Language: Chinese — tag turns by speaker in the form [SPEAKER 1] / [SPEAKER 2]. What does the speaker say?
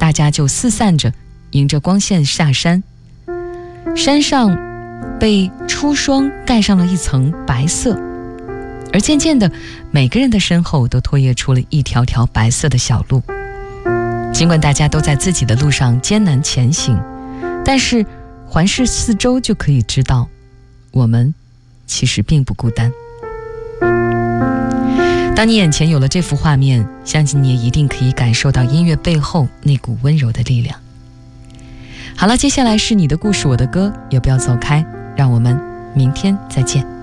[SPEAKER 1] 大家就四散着迎着光线下山，山上被初霜盖上了一层白色，而渐渐的每个人的身后都拖曳出了一条条白色的小路。尽管大家都在自己的路上艰难前行，但是环视四周就可以知道，我们其实并不孤单。当你眼前有了这幅画面，相信你也一定可以感受到音乐背后那股温柔的力量。好了，接下来是你的故事我的歌，也不要走开，让我们明天再见。